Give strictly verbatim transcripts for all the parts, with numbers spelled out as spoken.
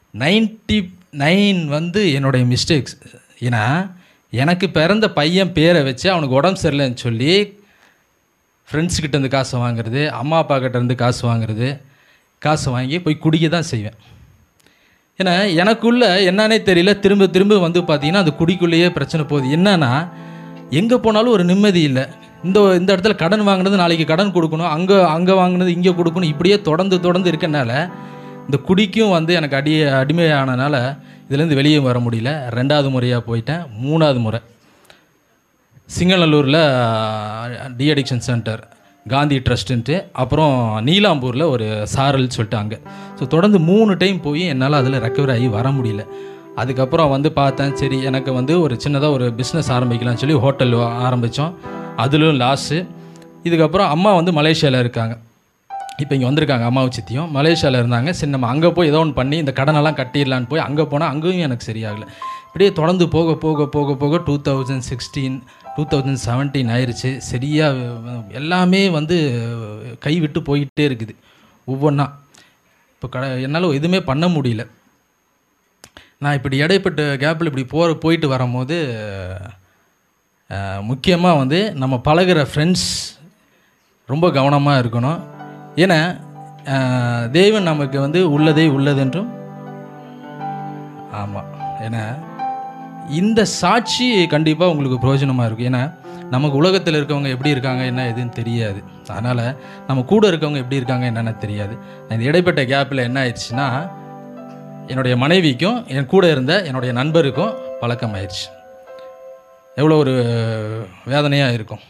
Ninety nine வந்து என்னுடைய mistakes. ஏன்னா எனக்கு பிறந்த பையன் பேரை வச்சு அவனுக்கு உடம்பு சரியில்லைன்னு சொல்லி ஃப்ரெண்ட்ஸ்கிட்டேருந்து காசு வாங்குறது, அம்மா அப்பா கிட்டேருந்து காசு வாங்குறது, காசு வாங்கி போய் குடிக்க தான் செய்வேன். ஏன்னா எனக்குள்ளே என்னன்னே தெரியல, திரும்ப திரும்ப வந்து பார்த்திங்கன்னா அந்த குடிக்குள்ளேயே பிரச்சனை போகுது. என்னன்னா எங்கே போனாலும் ஒரு நிம்மதி இல்லை. இந்த இந்த இடத்துல கடன் வாங்கினது நாளைக்கு கடன் கொடுக்கணும், அங்கே அங்கே வாங்கினது இங்கே கொடுக்கணும், இப்படியே தொடர்ந்து தொடர்ந்து இருக்கனால இந்த குடிக்கும் வந்து எனக்கு அடி அடிமையானனால இதுலேருந்து வெளியே வர முடியல. ரெண்டாவது முறையாக போயிட்டேன். மூணாவது முறை சிங்கநல்லூரில் டி அடிக்ஷன் சென்டர், காந்தி ட்ரஸ்ட்டுன்ட்டு, அப்புறம் நீலாம்பூரில் ஒரு சாரல் சொல்லிட்டு அங்கே. ஸோ தொடர்ந்து மூணு டைம் போய் என்னால் அதில் ரெக்கவர் ஆகி வர முடியல. அதுக்கப்புறம் வந்து பார்த்தேன், சரி எனக்கு வந்து ஒரு சின்னதாக ஒரு பிஸ்னஸ் ஆரம்பிக்கலாம்னு சொல்லி ஹோட்டல் ஆரம்பித்தோம். அதிலும் லாஸு. இதுக்கப்புறம் அம்மா வந்து மலேசியாவில் இருக்காங்க, இப்போ இங்கே வந்திருக்காங்க. அம்மாவை சித்தியும் மலேசியாவில் இருந்தாங்க. சரி நம்ம அங்கே போய் ஏதோ ஒன்று பண்ணி இந்த கடனெல்லாம் கட்டிடலான்னு போய் அங்கே போனால் அங்கேயும் எனக்கு சரியாகலை. இப்படியே தொடர்ந்து போக போக போக போக two thousand sixteen two thousand seventeen ஆயிடுச்சு. சரியாக எல்லாமே வந்து கைவிட்டு போயிட்டே இருக்குது ஒவ்வொன்றா. இப்போ க என்னால் எதுவுமே பண்ண முடியல. நான் இப்படி இடைப்பட்ட கேப்பில் இப்படி போகிற போயிட்டு வரும்போது முக்கியமாக வந்து நம்ம பழகிற ஃப்ரெண்ட்ஸ் ரொம்ப கவனமாக இருக்கணும். ஏன்னா தேவன் நமக்கு வந்து உள்ளதே உள்ளதென்றும். ஆமாம், ஏன்னா இந்த சாட்சி கண்டிப்பாக உங்களுக்கு பிரயோஜனமாக இருக்கும். ஏன்னா நமக்கு உலகத்தில் இருக்கவங்க எப்படி இருக்காங்க என்ன எதுன்னு தெரியாது. அதனால் நம்ம கூட இருக்கவங்க எப்படி இருக்காங்க என்னென்னு தெரியாது. இந்த இடைப்பட்ட கேப்பில் என்ன ஆயிடுச்சுன்னா என்னுடைய மனைவிக்கும் என் கூட இருந்த என்னுடைய நண்பருக்கும் பழக்கம் ஆயிடுச்சு. எவ்வளோ ஒரு வேதனையாக இருக்கும்,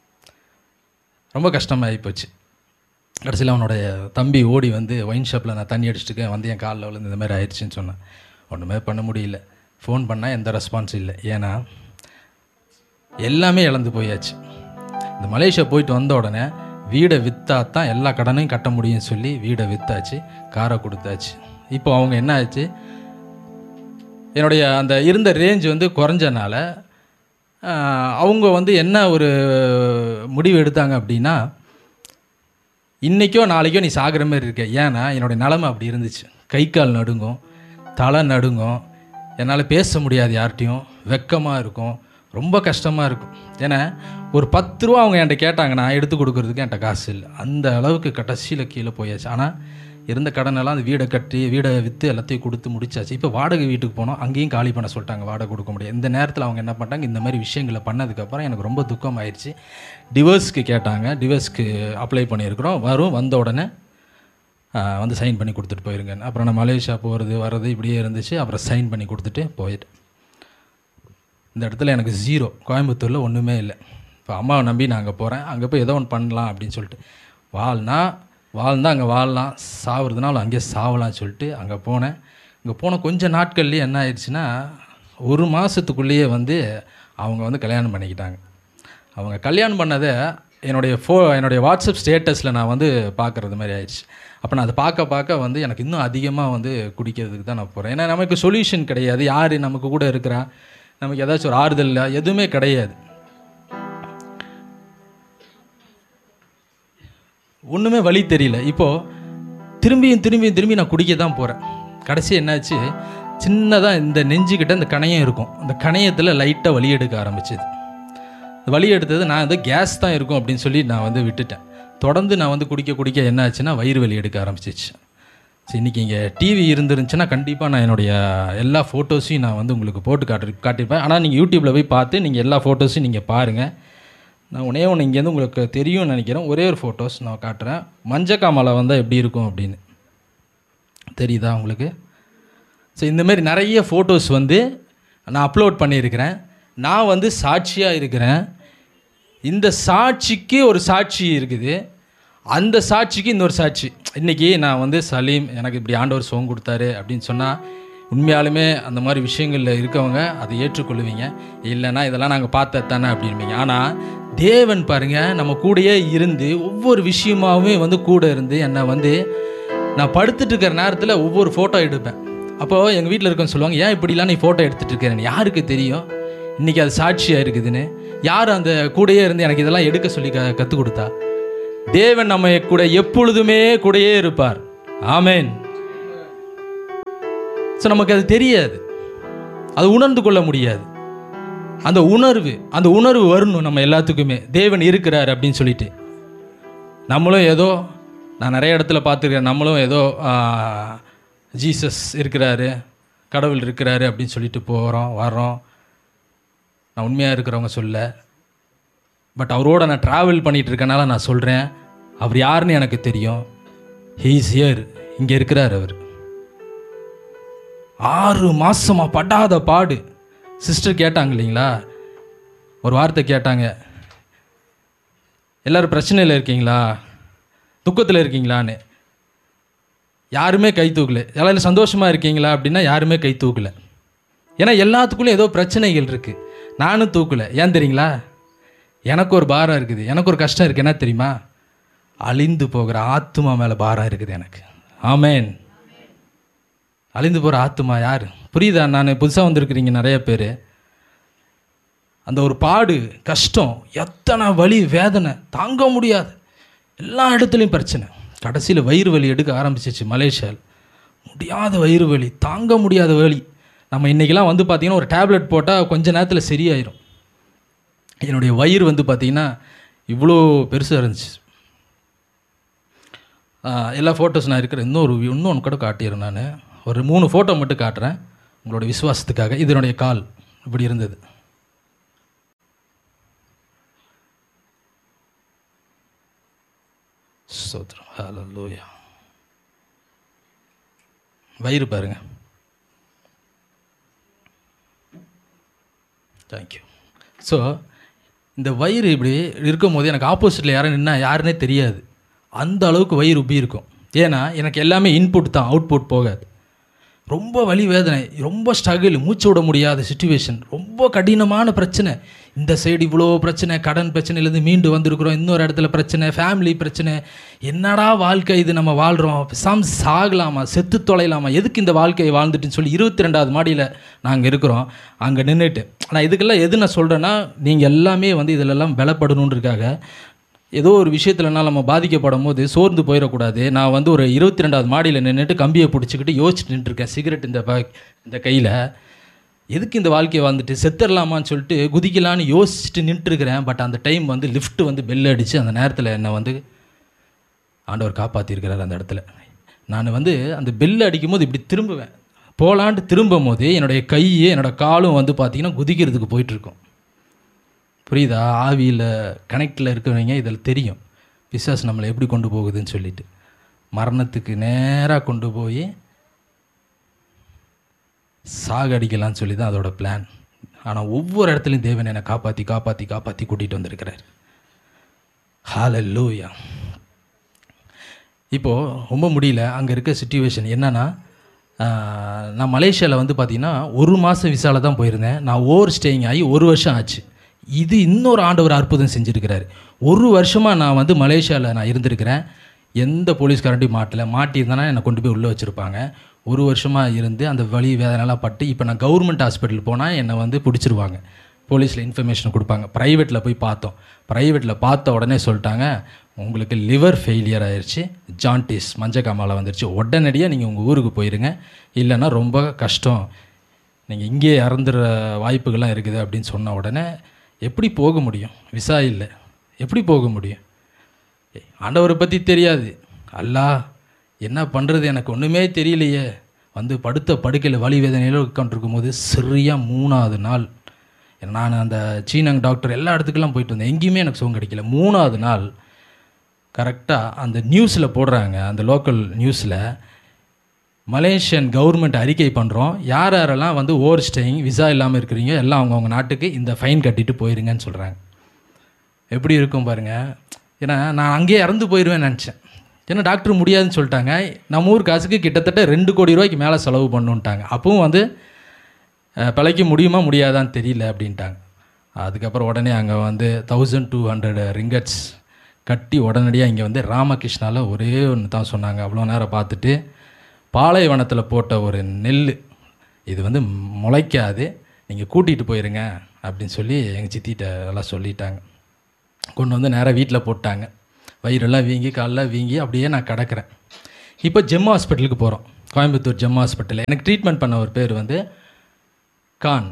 ரொம்ப கஷ்டமாகி போச்சு. கடைசியில் அவனுடைய தம்பி ஓடி வந்து ஒயின் ஷாப்பில் நான் தண்ணி அடிச்சுட்டுக்கேன் வந்து என் காலில் விழுந்து இந்த மாதிரி ஆயிடுச்சுன்னு சொன்னேன். ஒன்றுமே பண்ண முடியல. ஃபோன் பண்ணால் எந்த ரெஸ்பான்ஸ் இல்லை. ஏன்னா எல்லாமே இழந்து போயாச்சு. இந்த மலேசியா போயிட்டு வந்த உடனே வீடை விற்றா தான் எல்லா கடனையும் கட்ட முடியும்னு சொல்லி வீடை விற்றாச்சு, காரை கொடுத்தாச்சு. இப்போ அவங்க என்ன ஆச்சு, என்னுடைய அந்த இருந்த ரேஞ்ச் வந்து குறைஞ்சனால அவங்க வந்து என்ன ஒரு முடிவு எடுத்தாங்க அப்படின்னா, இன்றைக்கோ நாளைக்கோ நீ சாகிற மாதிரி இருக்க. ஏன்னா என்னுடைய நிலமை அப்படி இருந்துச்சு. கை கால் நடுங்கும், தலை நடுங்கும், என்னால் பேச முடியாது, யார்கிட்டையும் வெக்கமாக இருக்கும், ரொம்ப கஷ்டமாக இருக்கும். ஏன்னா ஒரு பத்து ரூபா அவங்க என்கிட்ட கேட்டாங்க, நான் எடுத்து கொடுக்குறதுக்கு என்கிட்ட காசு இல்லை. அந்த அளவுக்கு கடைசியில் கீழே போயாச்சு. ஆனால் இருந்த கடனெல்லாம் அந்த வீடை கட்டி வீடை விற்று எல்லாத்தையும் கொடுத்து முடிச்சாச்சு. இப்போ வாடகை வீட்டுக்கு போனோம், அங்கேயும் காலி பண்ண சொல்லிட்டாங்க, வாடகை கொடுக்க முடியாது. இந்த நேரத்தில் அவங்க என்ன பண்ணிட்டாங்க, இந்த மாதிரி விஷயங்களை பண்ணதுக்கப்புறம் எனக்கு ரொம்ப துக்கம் ஆயிடுச்சு. டிவோர்ஸ்க்கு கேட்டாங்க, டிவோர்ஸ்க்கு அப்ளை பண்ணியிருக்கிறோம், வரும், வந்த உடனே வந்து சைன் பண்ணி கொடுத்துட்டு போயிருங்க. அப்புறம் நான் மலேசியா போகிறது வர்றது இப்படியே இருந்துச்சு. அப்புறம் சைன் பண்ணி கொடுத்துட்டு போயிட்டு இந்த இடத்துல எனக்கு ஜீரோ, கோயம்புத்தூரில் ஒன்றுமே இல்லை. இப்போ அம்மாவை நம்பி நான் அங்கே போகிறேன். அங்கே போய் ஏதோ ஒன்று பண்ணலாம் அப்படின்னு சொல்லிட்டு, வாழ்னா வாழ்ந்தால் அங்கே வாழலாம், சாவுறதுனாலும் அங்கேயே சாவலாம்னு சொல்லிட்டு அங்கே போனேன். அங்கே போன கொஞ்சம் நாட்கள்லேயே என்ன ஆயிடுச்சுன்னா, ஒரு மாதத்துக்குள்ளேயே வந்து அவங்க வந்து கல்யாணம் பண்ணிக்கிட்டாங்க. அவங்க கல்யாணம் பண்ணதை என்னுடைய ஃபோ என்னுடைய வாட்ஸ்அப் ஸ்டேட்டஸில் நான் வந்து பார்க்குறது மாதிரி ஆயிடுச்சு. அப்போ நான் அதை பார்க்க பார்க்க வந்து எனக்கு இன்னும் அதிகமாக வந்து குடிக்கிறதுக்கு தான் நான் போகிறேன். ஏன்னா நமக்கு சொல்யூஷன் கிடையாது, யார் நமக்கு கூட இருக்கிறா, நமக்கு ஏதாச்சும் ஒரு ஆறுதல் இல்லை, எதுவுமே கிடையாது, ஒன்றுமே வழி தெரியல. இப்போது திரும்பியும் திரும்பியும் திரும்பி நான் குடிக்க தான் போகிறேன். கடைசி என்னாச்சு, சின்னதாக இந்த நெஞ்சுக்கிட்ட இந்த கணையம் இருக்கும், அந்த கணையத்தில் லைட்டாக வலி எடுக்க ஆரம்பிச்சிது. வலி எடுத்தது நான் வந்து கேஸ் தான் இருக்கும் அப்படின்னு சொல்லி நான் வந்து விட்டுட்டேன். தொடர்ந்து நான் வந்து குடிக்க குடிக்க என்ன ஆச்சுன்னா வயிறு வலி எடுக்க ஆரம்பிச்சிச்சு. சரி, இன்றைக்கி இங்கே டிவி இருந்துருந்துச்சுன்னா கண்டிப்பாக நான் என்னுடைய எல்லா ஃபோட்டோஸையும் நான் வந்து உங்களுக்கு போட்டு காட்டி காட்டியிருப்பேன். ஆனால் நீங்கள் யூடியூப்பில் போய் பார்த்து நீங்கள் எல்லா ஃபோட்டோஸையும் நீங்கள் பாருங்கள். நான் ஒன்றே ஒன்று இங்கேருந்து உங்களுக்கு தெரியும்னு நினைக்கிறேன். ஒரே ஒரு ஃபோட்டோஸ் நான் காட்டுறேன். மஞ்சக்காமலை வந்தால் எப்படி இருக்கும் அப்படின்னு தெரியுதா உங்களுக்கு? ஸோ இந்தமாரி நிறைய ஃபோட்டோஸ் வந்து நான் அப்லோட் பண்ணியிருக்கிறேன். நான் வந்து சாட்சியாக இருக்கிறேன். இந்த சாட்சிக்கு ஒரு சாட்சி இருக்குது, அந்த சாட்சிக்கு இன்னொரு சாட்சி. இன்றைக்கி நான் வந்து சலீம், எனக்கு இப்படி ஆண்டவர் சுகம் கொடுத்தாரு அப்படின்னு சொன்னால் உண்மையாலுமே அந்த மாதிரி விஷயங்களில் இருக்கவங்க அதை ஏற்றுக்கொள்ளுவீங்க. இல்லைன்னா இதெல்லாம் நாங்கள் பார்த்தது தானே அப்படின்பீங்க. ஆனால் தேவன் பாருங்கள், நம்ம கூடயே இருந்து ஒவ்வொரு விஷயமாகவே வந்து கூட இருந்து என்னை வந்து நான் படுத்துட்டு இருக்கிற நேரத்தில் ஒவ்வொரு ஃபோட்டோ எடுப்பேன். அப்போது எங்கள் வீட்டில் இருக்கவங்க சொல்லுவாங்க, ஏன் இப்படிலாம் நீ ஃபோட்டோ எடுத்துகிட்டு இருக்கிறேன்னு. யாருக்கு தெரியும் இன்றைக்கி அது சாட்சியாக இருக்குதுன்னு? யார் அந்த கூடையே இருந்து எனக்கு இதெல்லாம் எடுக்க சொல்லி க கற்றுக் கொடுத்தா? தேவன் நம்ம கூட எப்பொழுதுமே கூடையே இருப்பார். ஆமேன். ஸோ நமக்கு அது தெரியாது, அது உணர்ந்து கொள்ள முடியாது. அந்த உணர்வு அந்த உணர்வு வரணும் நம்ம எல்லாத்துக்குமே, தேவன் இருக்கிறார் அப்படின்னு சொல்லிட்டு. நம்மளும் ஏதோ, நான் நிறைய இடத்துல பார்த்துருக்கேன், நம்மளும் ஏதோ ஜீசஸ் இருக்கிறாரு, கடவுள் இருக்கிறாரு அப்படின்னு சொல்லிட்டு போகிறோம் வர்றோம். நான் உண்மையாக இருக்கிறவங்க சொல்ல, பட் அவரோட நான் ட்ராவல் பண்ணிகிட்டு இருக்கனால நான் சொல்கிறேன், அவர் யாருன்னு எனக்கு தெரியும். ஹீ இஸ் ஹியர், இங்கே இருக்கிறார் அவர். ஆறு மாதமாக படாத பாடு. சிஸ்டர் கேட்டாங்க இல்லைங்களா, ஒரு வார்த்தை கேட்டாங்க, எல்லோரும் பிரச்சனையில் இருக்கீங்களா, துக்கத்தில் இருக்கீங்களான்னு. யாருமே கை தூக்கலை. எல்லாரும் சந்தோஷமாக இருக்கீங்களா அப்படின்னா யாருமே கை தூக்கலை. ஏன்னா எல்லாத்துக்குள்ளேயும் ஏதோ பிரச்சனைகள் இருக்குது. நானும் தூக்கலை. ஏன் தெரியுங்களா, எனக்கு ஒரு பாரம் இருக்குது, எனக்கு ஒரு கஷ்டம் இருக்குது. என்ன தெரியுமா, அழிந்து போகிற ஆத்துமா மேலே பாரம் இருக்குது எனக்கு. ஆமேன். அழிந்து போகிற ஆத்துமா யார் புரியுதா? நான் புதுசாக வந்திருக்கிறீங்க நிறைய பேர். அந்த ஒரு பாடு, கஷ்டம், எத்தனை வலி, வேதனை தாங்க முடியாது. எல்லா இடத்துலையும் பிரச்சனை. கடைசியில் வயிறு வலி எடுக்க ஆரம்பிச்சிச்சு மலேசியாவில். முடியாத வயிறு வலி, தாங்க முடியாத வலி. நம்ம இன்றைக்கெலாம் வந்து பார்த்திங்கன்னா ஒரு டேப்லெட் போட்டால் கொஞ்ச நேரத்தில் சரியாயிரும். என்னுடைய வயிறு வந்து பார்த்திங்கன்னா இவ்வளோ பெருசாக இருந்துச்சு. எல்லா ஃபோட்டோஸ் நான் இருக்கிற இன்னொரு இன்னொன்று கூட காட்டிடுறேன். நான் ஒரு மூணு ஃபோட்டோ மட்டும் காட்டுறேன் உங்களோட விசுவாசத்துக்காக. இதனுடைய கால் இப்படி இருந்தது. ஸ்தோத்திரம், ஹல்லேலூயா. வயிறு பாருங்க. தேங்க்யூ. ஸோ இந்த வயிறு இப்படி இருக்கும் போது எனக்கு ஆப்போசிட்டில் யாரும் நின்னா யாருன்னே தெரியாது. அந்த அளவுக்கு வயிறு உப்பி இருக்கும். ஏன்னா எனக்கு எல்லாமே இன்புட் தான், அவுட்புட் போகாது. ரொம்ப வலி, வேதனை, ரொம்ப ஸ்ட்ரகிள், மூச்சு விட முடியாத சுச்சுவேஷன், ரொம்ப கடினமான பிரச்சனை. இந்த சைடு இவ்வளோ பிரச்சனை, கடன் பிரச்சனையிலேருந்து மீண்டு வந்திருக்கிறோம், இன்னொரு இடத்துல பிரச்சனை, ஃபேமிலி பிரச்சனை. என்னடா வாழ்க்கை இது, நம்ம வாழ்கிறோம், சாம் சாகலாமா, செத்து தொலைலாமா, எதுக்கு இந்த வாழ்க்கையை வாழ்ந்துட்டுன்னு சொல்லி இருபத்தி ரெண்டாவது மாடியில் நாங்கள் இருக்கிறோம். அங்கே நின்றுட்டு ஆனால் இதுக்கெல்லாம் எது நான் சொல்கிறேன்னா, நீங்கள் எல்லாமே வந்து இதிலெல்லாம் பலப்படணுன்றதுக்காக ஏதோ ஒரு விஷயத்துலனா நம்ம பாதிக்கப்படும் போது சோர்ந்து போயிடக்கூடாது. நான் வந்து ஒரு இருபத்தி ரெண்டாவது மாடியில் நின்றுட்டு கம்பியை பிடிச்சிக்கிட்டு யோசிச்சுட்டு நின்றுருக்கேன், சிகரெட் இந்த ப இந்த கையில். எதுக்கு இந்த வாழ்க்கையை வாழ்ந்துட்டு செத்துடலாமான்னு சொல்லிட்டு குதிக்கலான்னு யோசிச்சுட்டு நின்றுருக்கிறேன். பட் அந்த டைம் வந்து லிஃப்ட்டு வந்து பெல் அடித்து அந்த நேரத்தில் என்னை வந்து ஆண்டவர் காப்பாற்றிருக்கிறார். அந்த இடத்துல நான் வந்து அந்த பெல் அடிக்கும் போது இப்படி திரும்புவேன், போகலான்ட்டு திரும்பும் போது என்னுடைய கையே என்னோடய காலும் வந்து பார்த்திங்கன்னா குதிக்கிறதுக்கு போயிட்டுருக்கும். புரியுதா? ஆவியில் கனெக்டில் இருக்கிறவங்க இதில் தெரியும் பிசாசு நம்மளை எப்படி கொண்டு போகுதுன்னு சொல்லிட்டு. மரணத்துக்கு நேராக கொண்டு போய் சாகடிக்கலான்னு சொல்லி தான் அதோட பிளான். ஆனால் ஒவ்வொரு இடத்துலையும் தேவன் என்னை காப்பாற்றி காப்பாற்றி காப்பாற்றி கூட்டிகிட்டு வந்திருக்கிறார். ஹல்லேலூயா. இப்போது ரொம்ப முடியல. அங்கே இருக்க சிச்சுவேஷன் என்னென்னா, நான் மலேசியாவில் வந்து பார்த்திங்கன்னா ஒரு மாதம் விசாவில் தான் போயிருந்தேன். நான் ஓவர் ஸ்டேயிங் ஆகி ஒரு வருஷம் ஆச்சு. இது இன்னொரு ஆண்டவர் அற்புதம் செஞ்சுருக்கிறாரு. ஒரு வருஷமாக நான் வந்து மலேசியாவில் நான் இருந்திருக்கிறேன். எந்த போலீஸ்காரண்டையும் மாட்டலை. மாட்டியிருந்தேன்னா என்னை கொண்டு போய் உள்ளே வச்சுருப்பாங்க. ஒரு வருஷமாக இருந்து அந்த வலி வேதனைலாம் பட்டு இப்போ நான் கவர்மெண்ட் ஹாஸ்பிட்டல் போனால் என்னை வந்து பிடிச்சிருவாங்க. போலீஸில் இன்ஃபர்மேஷன் கொடுப்பாங்க. ப்ரைவேட்டில் போய் பார்த்தோம். ப்ரைவேட்டில் பார்த்த உடனே சொல்லிட்டாங்க, உங்களுக்கு லிவர் ஃபெயிலியர் ஆயிடுச்சு, ஜாண்டிஸ் மஞ்சக்காமாலை வந்துருச்சு, உடனடியாக நீங்கள் உங்கள் ஊருக்கு போயிருங்க, இல்லைன்னா ரொம்ப கஷ்டம், நீங்கள் இங்கே இறந்துற வாய்ப்புகள்லாம் இருக்குது அப்படின்னு சொன்ன உடனே எப்படி போக முடியும்? விசா இல்லை, எப்படி போக முடியும்? ஆண்டவரை பற்றி தெரியாது. அல்லா என்ன பண்ணுறது எனக்கு ஒன்றுமே தெரியலையே. வந்து படுத்த படுக்கையில் வலி வேதனையில் உட்காந்துருக்கும் போது சரியாக மூணாவது நாள் நான் அந்த சீனங் டாக்டர் எல்லா இடத்துக்கெல்லாம் போயிட்டு வந்தேன், எங்கேயுமே எனக்கு சுகம் கிடைக்கல. மூணாவது நாள் கரெக்டாக அந்த நியூஸில் போடுறாங்க, அந்த லோக்கல் நியூஸில் மலேசியன் கவர்மெண்ட் அறிக்கை பண்ணுறோம், யார் யாரெல்லாம் வந்து ஓவர் ஸ்டேயிங் விசா இல்லாமல் இருக்கிறீங்க எல்லாம் அவங்கவுங்க நாட்டுக்கு இந்த ஃபைன் கட்டிட்டு போயிருங்கன்னு சொல்கிறாங்க. எப்படி இருக்கும் பாருங்கள். ஏன்னா நான் அங்கேயே இறந்து போயிடுவேன்னு நினச்சேன். ஏன்னா டாக்டர் முடியாதுன்னு சொல்லிட்டாங்க. நம்ம ஊர் காசுக்கு கிட்டத்தட்ட ரெண்டு கோடி ரூபாய்க்கு மேலே செலவு பண்ணுன்ட்டாங்க. அப்பவும் வந்து பிழைக்க முடியுமா முடியாதான்னு தெரியல அப்படின்ட்டாங்க. அதுக்கப்புறம் உடனே அங்கே வந்து தௌசண்ட் டூ ஹண்ட்ரட் ரிங்கட்ஸ் கட்டி உடனடியாக இங்கே வந்து ராமகிருஷ்ணாவில் ஒரே ஒன்று தான் சொன்னாங்க. அவ்வளோ நேரம் பார்த்துட்டு பாலைவனத்தில் போட்ட ஒரு நெல் இது வந்து முளைக்காது, நீங்கள் கூட்டிகிட்டு போயிருங்க அப்படின்னு சொல்லி எங்கள் சித்திகிட்ட எல்லாம் சொல்லிட்டாங்க. கொண்டு வந்து நேராக வீட்டில் போட்டாங்க. வயிறெல்லாம் வீங்கி காலெலாம் வீங்கி அப்படியே நான் கிடக்கிறேன். இப்போ ஜெம் ஹாஸ்பிட்டலுக்கு போகிறோம். கோயம்புத்தூர் ஜெம் ஹாஸ்பிட்டலில். எனக்கு ட்ரீட்மெண்ட் பண்ண ஒரு பேர் வந்து கான்.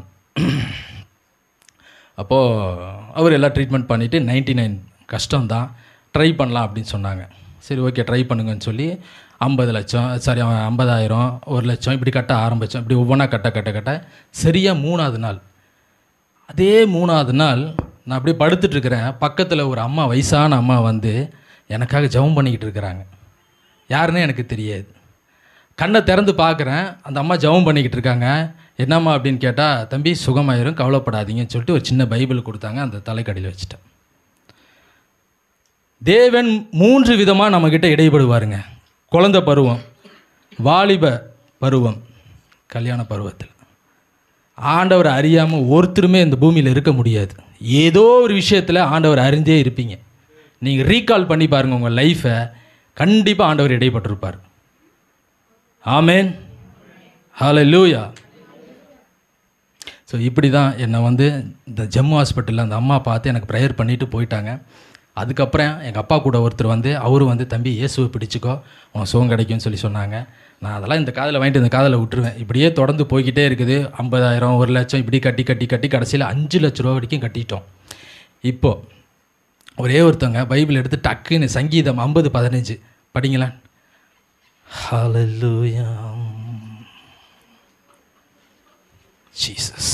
அப்போது அவர் எல்லாம் ட்ரீட்மெண்ட் பண்ணிவிட்டு நைன்ட்டி நைன் கஷ்டம்தான், ட்ரை பண்ணலாம் அப்படின்னு சொன்னாங்க. சரி ஓகே ட்ரை பண்ணுங்கன்னு சொல்லி ஐம்பது லட்சம் சாரி ஐம்பதாயிரம் ஒரு லட்சம் இப்படி கட்ட ஆரம்பித்தோம். இப்படி ஒவ்வொன்றா கட்ட கட்ட கட்ட சரியாக மூணாவது நாள், அதே மூணாவது நாள் நான் அப்படியே படுத்துட்ருக்கிறேன். பக்கத்தில் ஒரு அம்மா, வயசான அம்மா வந்து எனக்காக ஜெபம் பண்ணிக்கிட்டு இருக்கிறாங்க. யாருன்னே எனக்கு தெரியாது. கண்ணை திறந்து பார்க்குறேன், அந்த அம்மா ஜெபம் பண்ணிக்கிட்டு இருக்காங்க. என்னம்மா அப்படின்னு கேட்டால், தம்பி சுகமாயிரும் கவலைப்படாதீங்கன்னு சொல்லிட்டு ஒரு சின்ன பைபிள் கொடுத்தாங்க. அந்த தலைக்கடியில் வச்சுட்டேன். தேவன் மூன்று விதமாக நம்மக்கிட்ட இடைபடுவாருங்க. குழந்தை பருவம், வாலிப பருவம், கல்யாண பருவத்தில். ஆண்டவர் அறியாமல் ஒருத்தருமே இந்த பூமியில் இருக்க முடியாது. ஏதோ ஒரு விஷயத்தில் ஆண்டவர் அறிந்தே இருப்பீங்க. நீங்கள் ரீகால் பண்ணி பாருங்கள் உங்கள் லைஃப்பை, கண்டிப்பாக ஆண்டவர் இடைப்பட்டிருப்பார். ஆமேன், ஹல்லேலூயா. ஸோ இப்படி தான் என்னை வந்து இந்த ஜெம் ஹாஸ்பிட்டலில் அந்த அம்மா பார்த்து எனக்கு ப்ரேயர் பண்ணிவிட்டு போயிட்டாங்க. அதுக்கப்புறம் எங்கள் அப்பா கூட ஒருத்தர் வந்து அவரு வந்து தம்பி இயேசுவை பிடிச்சிக்கோ உன் சுகம் கிடைக்கும்னு சொல்லி சொன்னாங்க. நான் அதெல்லாம் இந்த காதில் வாங்கிட்டு இந்த காதில் விட்டுருவேன். இப்படியே தொடர்ந்து போய்கிட்டே இருக்குது. ஐம்பதாயிரம் ஒரு லட்சம் இப்படி கட்டி கட்டி கட்டி கடைசியில் அஞ்சு லட்ச ரூபா வரைக்கும் கட்டிட்டோம். இப்போது ஒரே ஒருத்தவங்க பைபிள் எடுத்து டக்குன்னு சங்கீதம் ஐம்பது பதினஞ்சு படிங்களா. ஹல்லேலூயா ஜீசஸ்,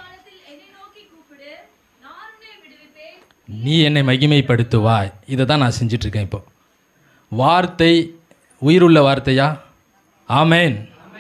நீ என்னை மகிமைப்படுத்துவாய். இதை தான் நான் செஞ்சிட்ருக்கேன். இப்போ வார்த்தை உயிருள்ள வார்த்தையா? ஆமேன்.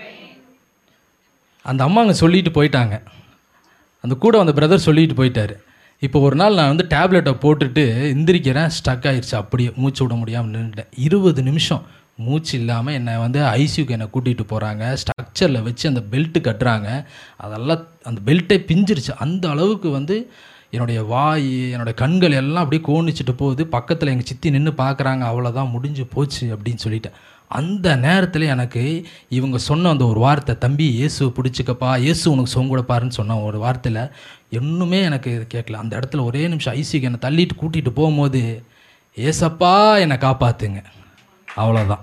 அந்த அம்மா அங்கே சொல்லிட்டு போயிட்டாங்க. அந்த கூட அந்த பிரதர் சொல்லிட்டு போயிட்டார். இப்போ ஒரு நாள் நான் வந்து டேப்லெட்டை போட்டுட்டு எந்திரிக்கிறேன், ஸ்டக் ஆகிடுச்சு. அப்படியே மூச்சு விட முடியாமல் நின்றுட்டேன். இருபது நிமிஷம் மூச்சு இல்லாமல் என்னை வந்து ஐசியூக்கு என்னை கூட்டிகிட்டு போகிறாங்க. ஸ்ட்ரக்சரில் வச்சு அந்த பெல்ட்டு கட்டுறாங்க. அதெல்லாம் அந்த பெல்ட்டே பிஞ்சிருச்சு. அந்த அளவுக்கு வந்து என்னுடைய வாய், என்னுடைய கண்கள் எல்லாம் அப்படியே கோணிச்சிட்டு போகுது. பக்கத்தில் எங்கள் சித்தி நின்று பார்க்குறாங்க. அவ்வளோதான், முடிஞ்சு போச்சு அப்படின்னு சொல்லிட்டேன். அந்த நேரத்தில் எனக்கு இவங்க சொன்ன அந்த ஒரு வார்த்தை, தம்பி இயேசு பிடிச்சிக்கப்பா, இயேசு உனக்கு சொங்க கொடுப்பாருன்னு சொன்ன ஒரு வார்த்தையில் இன்னுமே எனக்கு இது கேட்கல. அந்த இடத்துல ஒரே நிமிஷம் ஐசிக்கு என்னை தள்ளிட்டு கூட்டிகிட்டு போகும்போது, ஏசப்பா என்னை காப்பாற்றுங்க, அவ்வளோதான்.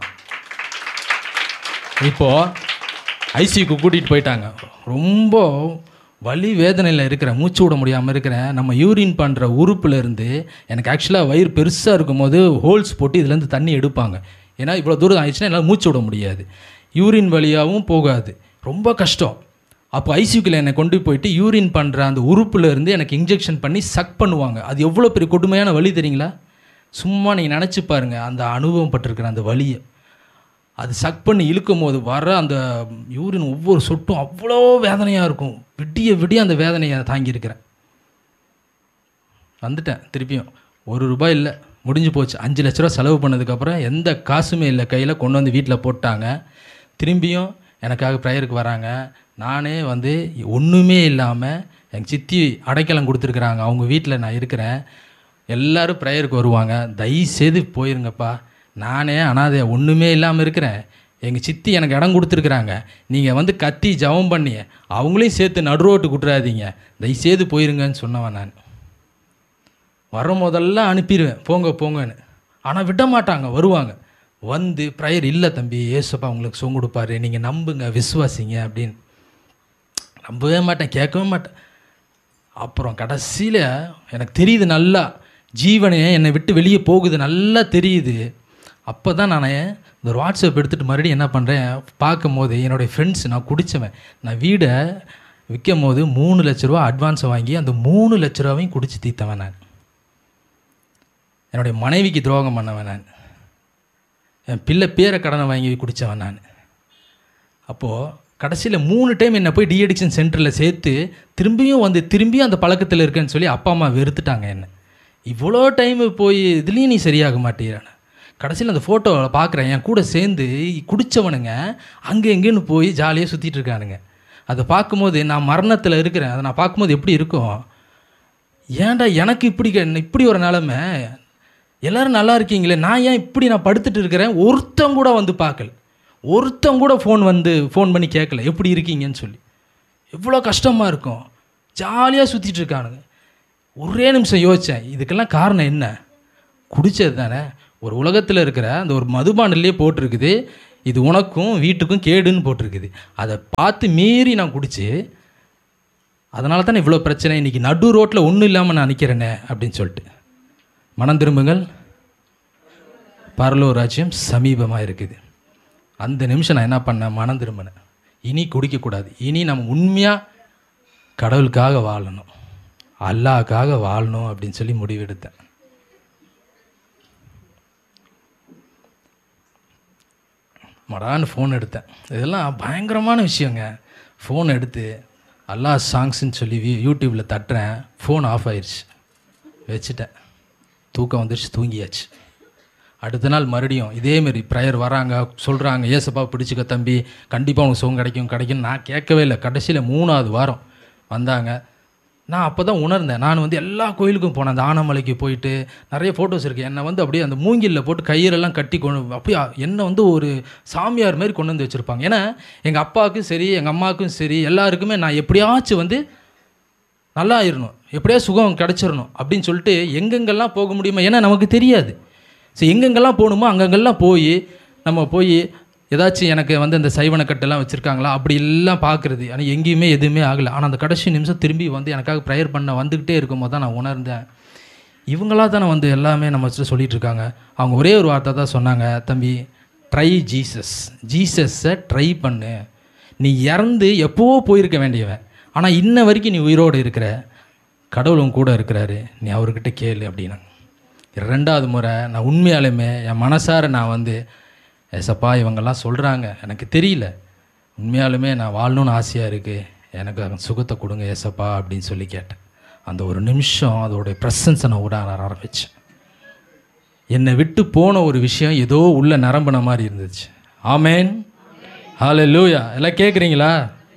இப்போது ஐசிக்கு கூட்டிகிட்டு போயிட்டாங்க. ரொம்ப வலி வேதனையில் இருக்கிறேன், மூச்சு விட முடியாமல் இருக்கிறேன். நம்ம யூரின் பண்ணுற உறுப்புலேருந்து எனக்கு ஆக்சுவலாக வயிறு பெருசாக இருக்கும் போது ஹோல்ஸ் போட்டு இதுலேருந்து தண்ணி எடுப்பாங்க. ஏன்னா இவ்வளோ தூரம் ஆயிடுச்சுன்னா என்னால் மூச்சு விட முடியாது, யூரின் வழியாகவும் போகாது, ரொம்ப கஷ்டம். அப்போ ஐசியூக்கில் என்னை கொண்டு போயிட்டு யூரின் பண்ணுற அந்த உறுப்புலேருந்து எனக்கு இன்ஜெக்ஷன் பண்ணி சக் பண்ணுவாங்க. அது எவ்வளோ பெரிய கொடுமையான வலி தெரியுங்களா? சும்மா நீங்கள் நினச்சி பாருங்கள் அந்த அனுபவம் பட்டிருக்கிற அந்த வலியை. அது சக் பண்ணி இழுக்கும் போது வர அந்த யூரின் ஒவ்வொரு சொட்டும் அவ்வளோ வேதனையாக இருக்கும். விடிய விடிய அந்த வேதனையை தாங்கியிருக்கிறேன். வந்துட்டேன் திருப்பியும். ஒரு ரூபாய் இல்லை, முடிஞ்சு போச்சு. அஞ்சு லட்ச ரூபா செலவு பண்ணதுக்கப்புறம் எந்த காசுமே இல்லை கையில், கொண்டு வந்து வீட்டில் போட்டாங்க. திரும்பியும் எனக்காக ப்ரேயருக்கு வராங்க. நானே வந்து ஒன்றுமே இல்லாமல் எங்கள் சித்தி அடைக்கலம் கொடுத்துருக்குறாங்க, அவங்க வீட்டில் நான் இருக்கிறேன். எல்லோரும் ப்ரேயருக்கு வருவாங்க. தயவுசெய்து போயிருங்கப்பா, நானே அனாதை ஒன்றுமே இல்லாமல் இருக்கிறேன், எங்கள் சித்தி எனக்கு இடம் கொடுத்துருக்குறாங்க, நீங்கள் வந்து கத்தி ஜெபம் பண்ணி அவங்களையும் சேர்த்து நடுரோட்டு விட்டுறாதீங்க, தயவுசெய்து போயிருங்கன்னு சொன்னவன் நான். வர முதல்ல அனுப்பிடுவேன், போங்க போங்கன்னு. ஆனால் விட மாட்டாங்க, வருவாங்க. வந்து ப்ரேயர், இல்லை தம்பி ஏசப்பா உங்களுக்கு சொங்க கொடுப்பாரு, நீங்கள் நம்புங்க விசுவாசிங்க அப்படின்னு. நம்பவே மாட்டேன், கேட்கவே மாட்டேன். அப்புறம் கடைசியில் எனக்கு தெரியுது, நல்லா ஜீவனே என்னை விட்டு வெளியே போகுது, நல்லா தெரியுது. அப்போ தான் நான் இந்த ஒரு வாட்ஸ்அப் எடுத்துகிட்டு மறுபடியும் என்ன பண்ணுறேன், பார்க்கும் போது என்னுடைய ஃப்ரெண்ட்ஸ், நான் குடித்தவன், நான் வீடை விற்கும் போது மூணு லட்ச ரூபா அட்வான்ஸை வாங்கி அந்த மூணு லட்ச ரூபாவையும் குடித்து தீர்த்தவன் நான். என்னுடைய மனைவிக்கு துரோகம் பண்ணவன் நான். என் பிள்ளை பேரை கடனை வாங்கி குடித்தவன் நான். அப்போது கடைசியில் மூணு டைம் என்னை போய் டிஅடிக்ஷன் சென்டரில் சேர்த்து திரும்பியும் வந்து திரும்பியும் அந்த பழக்கத்தில் இருக்கேன்னு சொல்லி அப்பா அம்மா வெறுத்துட்டாங்க என்னை. இவ்வளோ டைமு போய் இதுலேயும் நீ சரியாக மாட்டேறான. கடைசியில் அந்த ஃபோட்டோவில் பார்க்குறேன், என் கூட சேர்ந்து குடித்தவனுங்க அங்கே எங்கேன்னு போய் ஜாலியாக சுற்றிட்டு இருக்கானுங்க. அதை பார்க்கும்போது நான் மரணத்தில் இருக்கிறேன். அதை நான் பார்க்கும்போது எப்படி இருக்கும், ஏன்டா எனக்கு இப்படி இப்படி ஒரு நிலமை, எல்லோரும் நல்லா இருக்கீங்களே, நான் ஏன் இப்படி நான் படுத்துட்டு இருக்கிறேன், ஒருத்தன் கூட வந்து பார்க்கல, ஒருத்தன் கூட ஃபோன் வந்து ஃபோன் பண்ணி கேட்கல எப்படி இருக்கீங்கன்னு சொல்லி. எவ்வளோ கஷ்டமாக இருக்கும், ஜாலியாக சுற்றிட்டு இருக்கானுங்க. ஒரே நிமிஷம் யோசித்தேன், இதுக்கெல்லாம் காரணம் என்ன, குடித்தது தானே. ஒரு உலகத்தில் இருக்கிற அந்த ஒரு மதுபானிலே போட்டிருக்குது, இது உனக்கும் வீட்டுக்கும் கேடுன்னு போட்டிருக்குது. அதை பார்த்து மீறி நான் குடிச்சு, அதனால தானே இவ்வளோ பிரச்சனை, இன்றைக்கி நடு ரோட்டில் ஒன்றும் இல்லாமல் நான் நிற்கிறேனே அப்படின்னு சொல்லிட்டு. மனம் திரும்புங்கள், பரலோக ராஜ்யம் சமீபமாக இருக்குது. அந்த நிமிஷம் நான் என்ன பண்ணேன், மனம் திரும்பினேன். இனி குடிக்கக்கூடாது, இனி நம்ம உண்மையாக கடவுளுக்காக வாழணும், அல்லாஹ்க்காக வாழணும் அப்படின்னு சொல்லி முடிவெடுத்தேன். மடான்னு ஃபோன் எடுத்தேன். இதெல்லாம் பயங்கரமான விஷயங்க. ஃபோன் எடுத்து அல்லாஹ் சாங்ஸ்ன்னு சொல்லி யூடியூப்பில் தட்டுறேன். ஃபோன் ஆஃப் ஆயிடுச்சு, வச்சுட்டேன். தூக்கம் வந்துடுச்சு, தூங்கியாச்சு. அடுத்த நாள் மறுபடியும் இதேமாரி ப்ரேயர் வராங்க, சொல்கிறாங்க ஏசப்பா பிடிச்சிக்க தம்பி, கண்டிப்பாக உனக்கு சுகம் கிடைக்கும் கிடைக்கும். நான் கேட்கவே இல்லை. கடைசியில் மூணாவது வாரம் வந்தாங்க. நான் அப்போ தான் உணர்ந்தேன். நான் வந்து எல்லா கோயிலுக்கும் போனேன். அந்த ஆனமலைக்கு போயிட்டு நிறைய ஃபோட்டோஸ் இருக்குது. என்னை வந்து அப்படியே அந்த மூங்கிலில் போட்டு கையிலெல்லாம் கட்டி கொண்டு அப்படியே என்னை வந்து ஒரு சாமியார் மாதிரி கொண்டு வந்து வச்சுருப்பாங்க. ஏன்னா எங்கள் அப்பாவுக்கும் சரி எங்கள் அம்மாவுக்கும் சரி எல்லாருக்குமே நான் எப்படியாச்சும் வந்து நல்லா ஆயிடணும், எப்படியா சுகம் கிடச்சிடணும் அப்படின்னு சொல்லிட்டு எங்கெங்கெல்லாம் போக முடியுமா, ஏன்னா நமக்கு தெரியாது. ஸோ எங்கெங்கெல்லாம் போகணுமோ அங்கங்கெல்லாம் போய் நம்ம போய் ஏதாச்சும் எனக்கு வந்து இந்த சைவனக்கட்டெல்லாம் வச்சுருக்காங்களா அப்படி எல்லாம் பார்க்குறது. ஆனால் எங்கேயுமே எதுவுமே ஆகலை. ஆனால் அந்த கடைசி நிமிஷம் திரும்பி வந்து எனக்காக ப்ரேயர் பண்ண வந்துக்கிட்டே இருக்கும் போது தான் நான் உணர்ந்தேன், இவங்களாக தானே வந்து எல்லாமே நம்ம வச்சுட்டு சொல்லிகிட்டு இருக்காங்க. அவங்க ஒரே ஒரு வார்த்தை தான் சொன்னாங்க, தம்பி ட்ரை ஜீசஸ், ஜீசஸை ட்ரை பண்ணு. நீ இறந்து எப்போவோ போயிருக்க வேண்டியவன், ஆனால் இன்ன வரைக்கும் நீ உயிரோடு இருக்கிற, கடவுளும் கூட இருக்கிறாரு, நீ அவர்கிட்ட கேளு அப்படின்னா. ரெண்டாவது முறை நான் உண்மையாலுமே என் மனசார நான் வந்து ஏசப்பா இவங்கெல்லாம் சொல்கிறாங்க எனக்கு தெரியல, உண்மையாலுமே நான் வாழணும்னு ஆசையாக இருக்குது, எனக்கு சுகத்தை கொடுங்க ஏசப்பா அப்படின்னு சொல்லி கேட்டேன். அந்த ஒரு நிமிஷம் அதோடைய ப்ரெசன்ஸை நான் விட ஆரம்பித்தேன். என்னை விட்டு போன ஒரு விஷயம் ஏதோ உள்ள நிரம்பின மாதிரி இருந்துச்சு. ஆமேன், ஹல்லேலூயா. எல்லாம் கேட்குறீங்களா?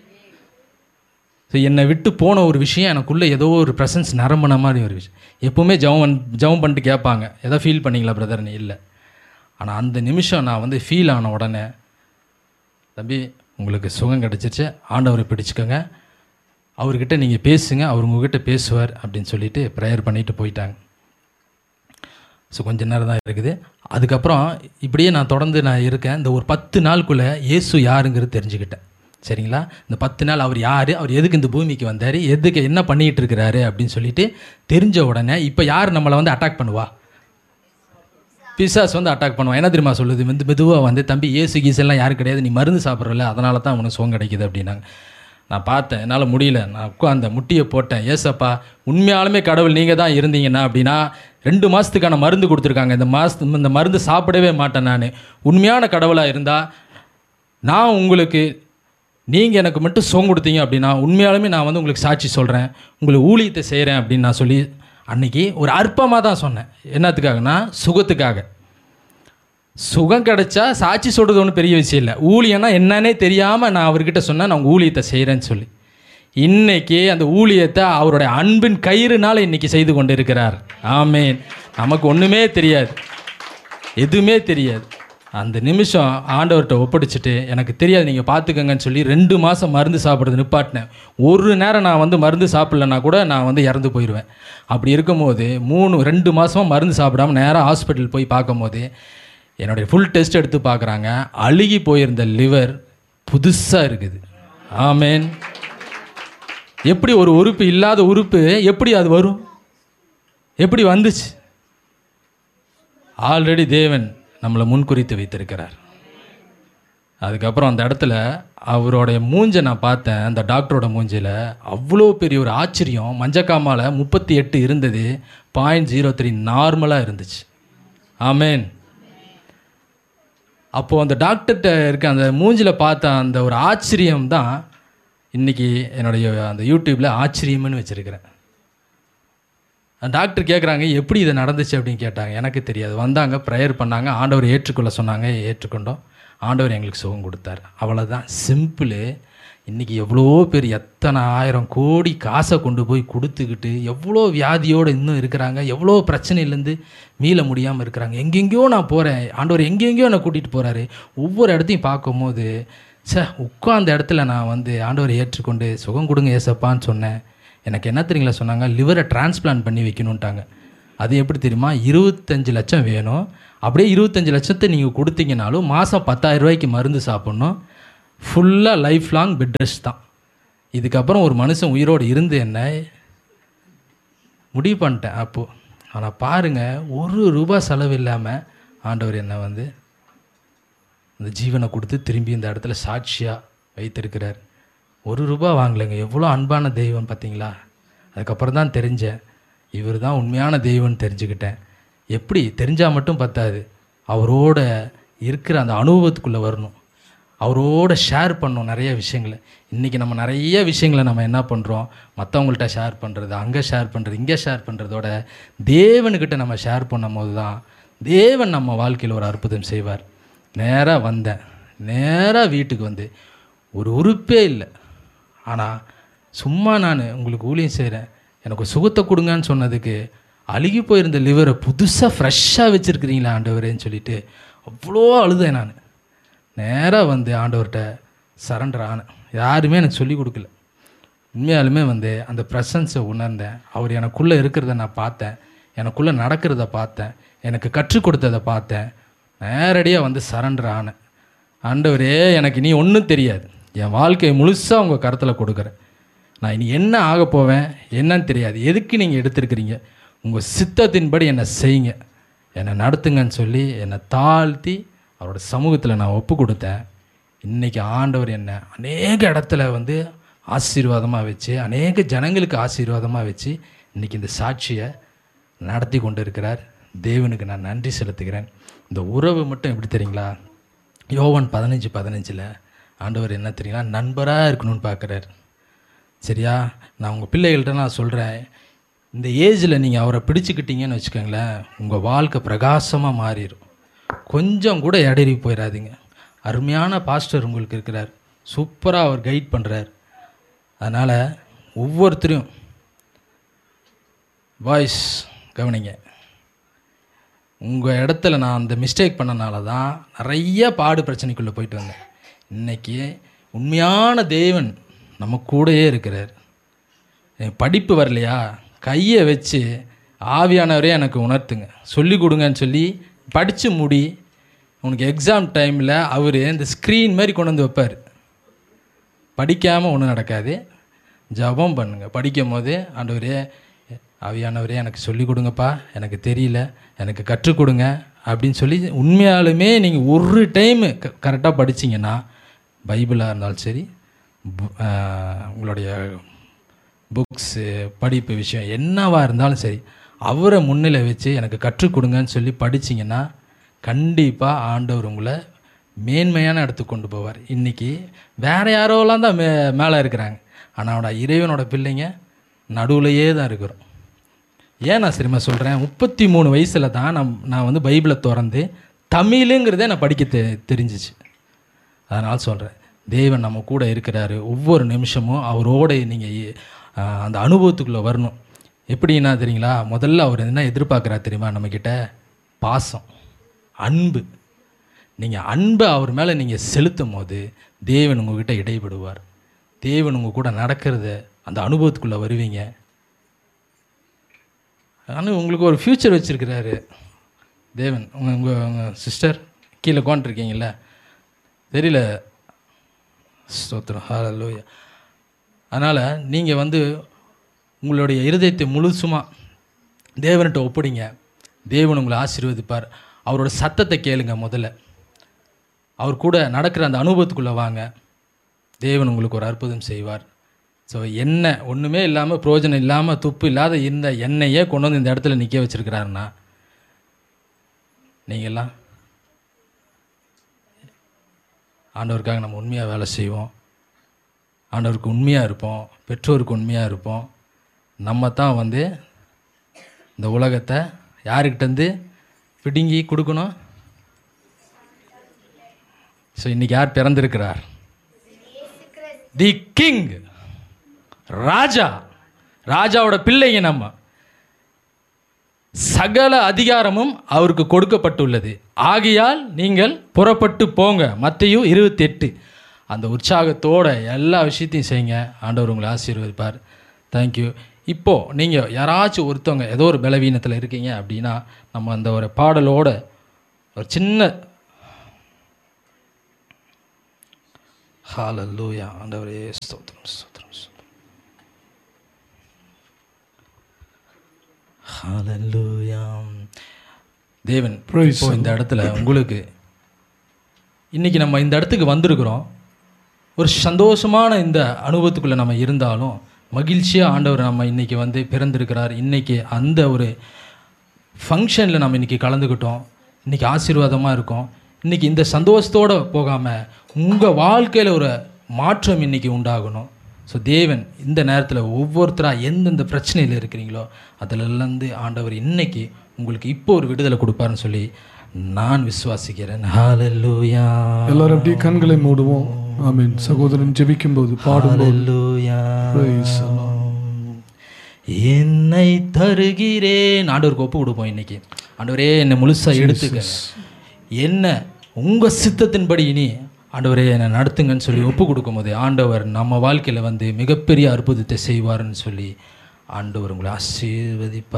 ஸோ என்னை விட்டு போன ஒரு விஷயம் எனக்குள்ளே ஏதோ ஒரு ப்ரெசன்ஸ் நிரம்பின மாதிரி ஒரு விஷயம். எப்போவுமே ஜெபம் ஜெபம் பண்ணிட்டு கேட்பாங்க, எதோ ஃபீல் பண்ணிங்களா பிரதர்னு? இல்லை. ஆனால் அந்த நிமிஷம் நான் வந்து ஃபீல் ஆன உடனே, தம்பி உங்களுக்கு சுகம் கிடச்சிருச்சு, ஆண்டவரை பிடிச்சிக்கோங்க, அவர்கிட்ட நீங்கள் பேசுங்க, அவர் உங்ககிட்ட பேசுவார் அப்படின்னு சொல்லிட்டு ப்ரேயர் பண்ணிவிட்டு போயிட்டாங்க. ஸோ கொஞ்சம் நேரம் தான் இருக்குது. அதுக்கப்புறம் இப்படியே நான் தொடர்ந்து நான் இருக்கேன். இந்த ஒரு பத்து நாளுக்குள்ளே இயேசு யாருங்கிறது தெரிஞ்சுக்கிட்டேன். சரிங்களா? இந்த பத்து நாள் அவர் யார், அவர் எதுக்கு இந்த பூமிக்கு வந்தார், எதுக்கு என்ன பண்ணிகிட்டு இருக்கிறாரு அப்படின்னு சொல்லிட்டு தெரிஞ்ச உடனே இப்போ யார் நம்மளை வந்து அட்டாக் பண்ணுவா? பிசாஸ் வந்து அட்டாக் பண்ணுவான். என்ன தெரியுமா சொல்லுது, வந்து மெதுவாக வந்து தம்பி ஏசு கீசெல்லாம் யாரும் கிடையாது, நீ மருந்து சாப்பிட்றல, அதனால தான் உனக்கு சுகம் கிடைக்குது அப்படின்னாங்க. நான் பார்த்தேன், என்னால் முடியல. நான் உட்காந்த முட்டியை போட்டேன், ஏசப்பா உண்மையாலுமே கடவுள் நீங்கள் தான் இருந்தீங்கன்னா அப்படின்னா ரெண்டு மாதத்துக்கான மருந்து கொடுத்துருக்காங்க, இந்த மாதத்து இந்த மருந்து சாப்பிடவே மாட்டேன். நான் உண்மையான கடவுளாக இருந்தால் நான் உங்களுக்கு, நீங்கள் எனக்கு மட்டும் சுகம் கொடுத்தீங்க அப்படின்னா உண்மையாலுமே நான் வந்து உங்களுக்கு சாட்சி சொல்கிறேன், உங்களுக்கு ஊழியத்தை செய்கிறேன் அப்படின்னு நான் சொல்லி அன்றைக்கி ஒரு அற்பமாக தான் சொன்னேன். என்னத்துக்காகனா சுகத்துக்காக. சுகம் கிடைச்சா சாட்சி சொல்கிறது ஒன்றும் பெரிய விஷயம் இல்லை. ஊழியன்னா என்னன்னே தெரியாமல் நான் அவர்கிட்ட சொன்னேன், நான் உங்கள் ஊழியத்தை செய்கிறேன்னு சொல்லி. இன்றைக்கி அந்த ஊழியத்தை அவருடைய அன்பின் கயிறுனால் இன்றைக்கி செய்து கொண்டு இருக்கிறார். ஆமேன். நமக்கு ஒன்றுமே தெரியாது, எதுவுமே தெரியாது. அந்த நிமிஷம் ஆண்டவர்கிட்ட ஒப்படைச்சிட்டு எனக்கு தெரியாது நீங்கள் பார்த்துக்கங்கன்னு சொல்லி ரெண்டு மாதம் மருந்து சாப்பிட்றது நிப்பாட்டினேன். ஒரு நேரம் நான் வந்து மருந்து சாப்பிட்லன்னா கூட நான் வந்து இறந்து போயிடுவேன். அப்படி இருக்கும்போது மூணு ரெண்டு மாதமாக மருந்து சாப்பிடாமல் நேராக ஹாஸ்பிட்டல் போய் பார்க்கும்போது என்னுடைய ஃபுல் டெஸ்ட் எடுத்து பார்க்குறாங்க, அழுகி போயிருந்த லிவர் புதுசாக இருக்குது. ஆமேன். எப்படி ஒரு உறுப்பு இல்லாத உறுப்பு எப்படி அது வரும், எப்படி வந்துச்சு? ஆல்ரெடி தேவன் நம்மளை முன்குறித்து வைத்திருக்கிறார். அதுக்கப்புறம் அந்த இடத்துல அவருடைய மூஞ்சை நான் பார்த்தேன். அந்த டாக்டரோட மூஞ்சில் அவ்வளோ பெரிய ஒரு ஆச்சரியம். மஞ்சக்காமால் முப்பத்தி எட்டு இருந்தது, பாயிண்ட் ஜீரோ த்ரீ நார்மலாக இருந்துச்சு. ஆமேன். அப்போது அந்த டாக்டர்கிட்ட இருக்க அந்த மூஞ்சில் பார்த்த அந்த ஒரு ஆச்சரியம் தான் இன்றைக்கி என்னுடைய அந்த யூடியூப்பில் ஆச்சரியம்னு வச்சுருக்கிறேன். டாக்டர் கேட்குறாங்க எப்படி இது நடந்துச்சு அப்படின்னு கேட்டாங்க. எனக்கு தெரியாது. வந்தாங்க, ப்ரேயர் பண்ணாங்க, ஆண்டவர் ஏற்றுக்கொள்ள சொன்னாங்க, ஏற்றுக்கொண்டோம். ஆண்டவர் எங்களுக்கு சுகம் கொடுத்தார். அவ்வளோதான், சிம்பிளு. இன்றைக்கி எவ்வளோ பேர் எத்தனை ஆயிரம் கோடி காசை கொண்டு போய் கொடுத்துக்கிட்டு எவ்வளோ வியாதியோடு இன்னும் இருக்கிறாங்க, எவ்வளோ பிரச்சனையிலேருந்து மீள முடியாமல் இருக்கிறாங்க. எங்கெங்கேயோ நான் போகிறேன், ஆண்டவர் எங்கெங்கேயோ என்னை கூட்டிகிட்டு போகிறாரு. ஒவ்வொரு இடத்தையும் பார்க்கும்போது சே, உட்காந்த இடத்துல நான் வந்து ஆண்டவரை ஏற்றுக்கொண்டு சுகம் கொடுங்க ஏசப்பான்னு சொன்னேன். எனக்கு என்ன தெரியுங்களா சொன்னாங்க, லிவரை டிரான்ஸ்பிளான்ட் பண்ணி வைக்கணுன்ட்டாங்க. அது எப்படி தெரியுமா? இருபத்தஞ்சி லட்சம் வேணும். அப்படியே இருபத்தஞ்சி லட்சத்தை நீங்கள் கொடுத்தீங்கனாலும் மாதம் பத்தாயிரம் ரூபாய்க்கு மருந்து சாப்பிட்ணும். ஃபுல்லாக லைஃப் லாங் பெட் ரெஸ்ட் தான். இதுக்கப்புறம் ஒரு மனுஷன் உயிரோடு இருந்து என்ன முடிவு பண்ணிட்டேன் அப்போது. ஆனால் பாருங்கள், ஒரு ரூபா செலவு இல்லாமல் ஆண்டவர் என்னை வந்து இந்த ஜீவனை கொடுத்து திரும்பி இந்த இடத்துல சாட்சியாக வைத்திருக்கிறார். ஒரு ரூபா வாங்கலைங்க. எவ்வளோ அன்பான தெய்வம் பார்த்தீங்களா? அதுக்கப்புறம் தான் தெரிஞ்சேன், இவர் தான் உண்மையான தெய்வம்னு தெரிஞ்சுக்கிட்டேன். எப்படி தெரிஞ்சால் மட்டும் பத்தாது, அவரோட இருக்கிற அந்த அனுபவத்துக்குள்ளே வரணும், அவரோட ஷேர் பண்ணணும் நிறைய விஷயங்களை. இன்றைக்கி நம்ம நிறைய விஷயங்களை நம்ம என்ன பண்ணுறோம், மற்றவங்கள்ட்ட ஷேர் பண்ணுறது, அங்கே ஷேர் பண்ணுறது, இங்கே ஷேர் பண்ணுறதோட தேவனுக்கிட்ட நம்ம ஷேர் பண்ணும் போது தான் தேவன் நம்ம வாழ்க்கையில் ஒரு அற்புதம் செய்வார். நேராக வந்தேன், நேராக வீட்டுக்கு வந்து ஒரு உறுப்பே இல்லை. ஆனால் சும்மா நான் உங்களுக்கு ஊழியம் செய்கிறேன், எனக்கு சுகத்தை கொடுங்கன்னு சொன்னதுக்கு அழுகி போயிருந்த லிவரை புதுசாக ஃப்ரெஷ்ஷாக வச்சுருக்கிறீங்களா ஆண்டவரேன்னு சொல்லிட்டு அவ்வளோ அழுதேன். நான் நேராக வந்து ஆண்டவர்கிட்ட சரண்டர் ஆனேன். யாருமே எனக்கு சொல்லிக் கொடுக்கல. உண்மையாலுமே வந்து அந்த ப்ரெசன்ஸை உணர்ந்தேன். அவர் எனக்குள்ளே இருக்கிறத நான் பார்த்தேன், எனக்குள்ளே நடக்கிறத பார்த்தேன், எனக்கு கற்றுக் கொடுத்ததை பார்த்தேன். நேரடியாக வந்து சரண்டர் ஆனேன். ஆண்டவரே, எனக்கு நீ ஒன்றும் தெரியாது, என் வாழ்க்கையை முழுசாக உங்கள் கருத்தில் கொடுக்குறேன். நான் இனி என்ன ஆக போவேன் என்னன்னு தெரியாது, எதுக்கு நீங்கள் எடுத்துருக்கிறீங்க, உங்கள் சித்தத்தின்படி என்னை செய்யுங்க, என்னை நடத்துங்கன்னு சொல்லி என்னை தாழ்த்தி அவரோட சமூகத்தில் நான் ஒப்பு கொடுத்தேன். இன்றைக்கி ஆண்டவர் என்னை அநேக இடத்துல வந்து ஆசீர்வாதமாக வச்சு, அநேக ஜனங்களுக்கு ஆசீர்வாதமாக வச்சு இன்றைக்கி இந்த சாட்சியை நடத்தி கொண்டு இருக்கிறார். தேவனுக்கு நான் நன்றி செலுத்துகிறேன். இந்த உறவு மட்டும் எப்படி தெரியுங்களா? யோவான் பதினஞ்சு பதினஞ்சில் ஆண்டவர் என்ன தெரியுங்களா, நண்பராக இருக்கணும்னு பார்க்குறார். சரியா? நான் உங்கள் பிள்ளைகள்கிட்ட நான் சொல்கிறேன், இந்த ஏஜில் நீங்கள் அவரை பிடிச்சிக்கிட்டீங்கன்னு வச்சுக்கோங்களேன், உங்கள் வாழ்க்கை பிரகாசமாக மாறிடும். கொஞ்சம் கூட இடறி போயிடாதீங்க. அருமையான பாஸ்டர் உங்களுக்கு இருக்கிறார், சூப்பராக அவர் கைட் பண்ணுறார். அதனால் ஒவ்வொருத்தரையும் வாய்ஸ் கவனிங்க. உங்கள் இடத்துல நான் அந்த மிஸ்டேக் பண்ணனால தான் நிறைய பாடு பிரச்சனைக்குள்ளே போயிட்டு வந்தேன். இன்றைக்கி உண்மையான தேவன் நம்ம கூடயே இருக்கிறார். படிப்பு வரலையா, கையை வச்சு ஆவியானவரே எனக்கு உணர்த்துங்க, சொல்லி கொடுங்கன்னு சொல்லி படித்து முடி. உனக்கு எக்ஸாம் டைமில் அவர் இந்த ஸ்க்ரீன் மாதிரி கொண்டு வந்து வைப்பார். படிக்காமல் ஒன்றும் நடக்காது. ஜபம் பண்ணுங்கள். படிக்கும் போது ஆண்டவரே, ஆவியானவரே எனக்கு சொல்லிக் கொடுங்கப்பா, எனக்கு தெரியல, எனக்கு கற்றுக் கொடுங்க அப்படின்னு சொல்லி உண்மையாலுமே நீங்கள் ஒரு டைமு க கரெக்டாக படிச்சிங்கன்னா, பைபிளாக இருந்தாலும் சரி, உங்களுடைய புக்ஸு படிப்பு விஷயம் என்னவாக இருந்தாலும் சரி, அவரை முன்னிலை வச்சு எனக்கு கற்றுக் கொடுங்கன்னு சொல்லி படிச்சிங்கன்னா கண்டிப்பாக ஆண்டவர் உங்களை மேன்மையான இடத்துக்கு கொண்டு போவார். இன்றைக்கி வேறு யாரோலாம் தான் மே மேலே இருக்கிறாங்க, ஆனால் இறைவனோட பிள்ளைங்க நடுவுலையே தான் இருக்கிறோம். ஏன் நான் சரிமா சொல்கிறேன், முப்பத்தி மூணு வயசில் தான் நான் நான் வந்து பைபிளை திறந்து தமிழுங்கிறதே நான் படிக்க தெ தெரிஞ்சிச்சு. அதனால் சொல்கிறேன், தேவன் நம்ம கூட இருக்கிறாரு. ஒவ்வொரு நிமிஷமும் அவரோட நீங்கள் அந்த அனுபவத்துக்குள்ளே வரணும். எப்படின்னா தெரியுங்களா, முதல்ல அவர் என்ன எதிர்பார்க்குறாரு தெரியுமா, நம்மக்கிட்ட பாசம், அன்பு. நீங்கள் அன்பை அவர் மேலே நீங்கள் செலுத்தும் போது தேவன் உங்கள்கிட்ட இடைபடுவார். தேவன் உங்கள் கூட நடக்கிறத அந்த அனுபவத்துக்குள்ளே வருவீங்க. ஆனால் உங்களுக்கு ஒரு ஃப்யூச்சர் வச்சுருக்கிறாரு தேவன். உங்கள் உங்கள் உங்கள் சிஸ்டர் கீழே உட்காந்துருக்கீங்கள, தெரியல, ஸ்தோத்திரம், ஹல்லேலூயா. அதனால் நீங்கள் வந்து உங்களுடைய இருதயத்தை முழுசுமாக தேவன்கிட்ட ஒப்படைங்க. தேவன் உங்களை ஆசீர்வதிப்பார். அவரோட சத்தத்தை கேளுங்க. முதல்ல அவர் கூட நடக்கிற அந்த அனுபவத்துக்குள்ளே வாங்க. தேவன் உங்களுக்கு ஒரு அற்புதம் செய்வார். ஸோ எண்ணெய் ஒன்றுமே இல்லாமல், பிரயோஜனம் இல்லாமல், துப்பு இல்லாத இந்த எண்ணெயே கொண்டு வந்து இந்த இடத்துல நிற்க வச்சுருக்கிறாருன்னா, நீங்கள்லாம் ஆண்டவருக்காக நம்ம உண்மையாக வேலை செய்வோம், ஆண்டவருக்கு உண்மையாக இருப்போம், பெற்றோருக்கு உண்மையாக இருப்போம். நம்ம தான் வந்து இந்த உலகத்தை யாருக்கிட்டேருந்து பிடுங்கி கொடுக்கணும். ஸோ இன்றைக்கி யார் பிறந்திருக்கிறார்? தி கிங், ராஜா. ராஜாவோட பிள்ளைங்க நம்ம. சகல அதிகாரமும் அவருக்கு கொடுக்கப்பட்டுள்ளது. ஆகையால் நீங்கள் புறப்பட்டு போங்க. மத்தேயு இருபத்தி எட்டு. அந்த உற்சாகத்தோட எல்லா விஷயத்தையும் செய்யுங்க. ஆண்டவர் உங்களை ஆசீர்வதிப்பார். தேங்க்யூ. இப்போது நீங்கள் யாராச்சும் ஒருத்தவங்க ஏதோ ஒரு பலவீனத்தில் இருக்கீங்க அப்படின்னா நம்ம அந்த ஒரு பாடலோட ஒரு சின்ன ஹல்லேலூயா ஆண்டவரே ஸ்தோத்திரம் ஸ்தோத்திரம் ஹல்லேலூயா. தேவன் இப்போ இந்த இடத்துல உங்களுக்கு இன்றைக்கி நம்ம இந்த இடத்துக்கு வந்திருக்கிறோம். ஒரு சந்தோஷமான இந்த அனுபவத்துக்குள்ளே நம்ம இருந்தாலும் மகிழ்ச்சியாக ஆண்டவர் நம்ம இன்றைக்கி வந்து பிறந்திருக்கிறார். இன்றைக்கி அந்த ஒரு ஃபங்க்ஷனில் நம்ம இன்றைக்கி கலந்துக்கிட்டோம். இன்றைக்கி ஆசீர்வாதமாக இருக்கோம். இன்றைக்கி இந்த சந்தோஷத்தோடு போகாமல் உங்கள் வாழ்க்கையில் ஒரு மாற்றம் இன்றைக்கி உண்டாகணும். ஸோ தேவன் இந்த நேரத்தில் ஒவ்வொருத்தராக எந்தெந்த பிரச்சனையில் இருக்கிறீங்களோ அதிலிருந்து ஆண்டவர் இன்றைக்கி உங்களுக்கு இப்போ ஒரு விடுதலை கொடுப்பாருன்னு சொல்லி நான் விசுவாசிக்கிறேன். ஹல்லேலூயா. எல்லாரும் அப்படியே கண்களை மூடுவோம். ஆமென். சகோதரன் ஜெபிக்கும் போது பாடும்போது என்னை தருகிறேன் ஆண்டவருக்கு ஒப்பு கொடுப்போம். இன்னைக்கு ஆண்டவரே என்னை முழுசாக எடுத்துக்க, என்ன உங்கள் சித்தத்தின்படி இனி ஆண்டவரே என்னை நடத்துங்கன்னு சொல்லி ஒப்பு கொடுக்கும் போது ஆண்டவர் நம்ம வாழ்க்கையில் வந்து மிகப்பெரிய அற்புதத்தை செய்வார்னு சொல்லி ஆண்டவர் உங்களை ஆசீர்வதிப்பார்.